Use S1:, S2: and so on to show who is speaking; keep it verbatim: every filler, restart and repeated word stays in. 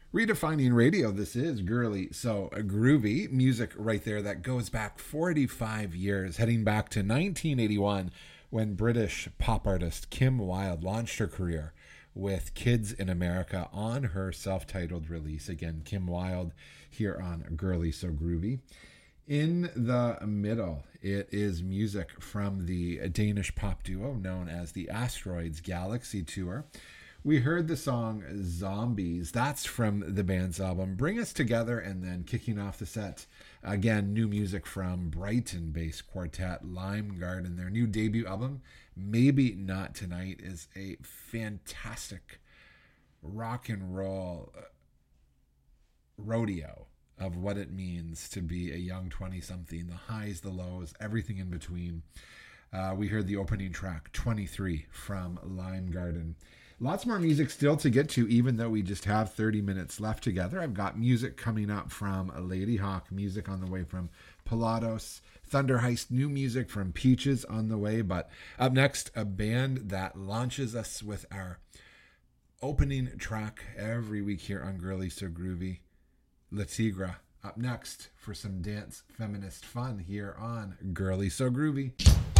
S1: Redefining radio, this is Girly So Groovy. Music right there that goes back forty-five years, heading back to nineteen eighty-one when British pop artist Kim Wilde launched her career with Kids in America on her self-titled release. Again, Kim Wilde here on Girly So Groovy. In the middle, it is music from the Danish pop duo known as the Asteroids Galaxy Tour. We heard the song Zombies. That's from the band's album Bring Us Together, and then kicking off the set, again, new music from Brighton-based quartet Lime Garden. Their new debut album, Maybe Not Tonight, is a fantastic rock and roll rodeo of what it means to be a young twenty-something, the highs, the lows, everything in between. Uh, we heard the opening track, twenty-three, from Lime Garden. Lots more music still to get to, even though we just have thirty minutes left together. I've got music coming up from Lady Hawk, music on the way from Pilatos, Thunder Heist, new music from Peaches on the way. But up next, a band that launches us with our opening track every week here on Girly So Groovy, Le Tigre. Up next for some dance feminist fun here on Girly So Groovy.